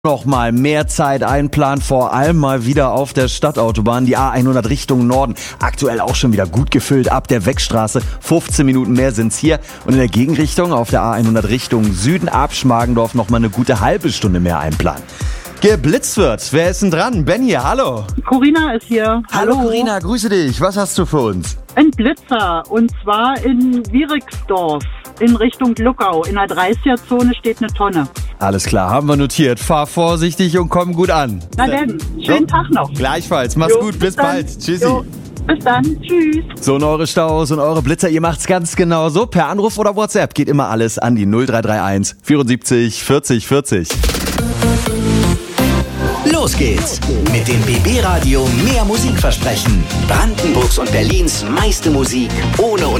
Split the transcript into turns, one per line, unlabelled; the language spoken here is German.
Noch mal mehr Zeit einplanen, vor allem mal wieder auf der Stadtautobahn, die A100 Richtung Norden. Aktuell auch schon wieder gut gefüllt ab der Wegstraße. 15 Minuten mehr sind's hier. Und in der Gegenrichtung auf der A100 Richtung Süden ab Schmargendorf noch mal eine gute halbe Stunde mehr einplanen. Geblitzt wird. Wer ist denn dran? Ben hier, hallo.
Corinna ist hier.
Hallo Corinna, grüße dich. Was hast du für uns?
Ein Blitzer, und zwar in Wieriksdorf in Richtung Luckau. In der 30er-Zone steht eine Tonne.
Alles klar, haben wir notiert. Fahr vorsichtig und komm gut an.
Na denn, schönen Tag noch.
Gleichfalls, mach's gut, bis bald. Tschüssi.
Jo, bis dann, tschüss.
So, und eure Staus und eure Blitzer, ihr macht's ganz genau so. Per Anruf oder WhatsApp geht immer alles an die 0331 74 40 40.
Los geht's mit dem BB Radio Mehr Musikversprechen. Brandenburgs und Berlins meiste Musik ohne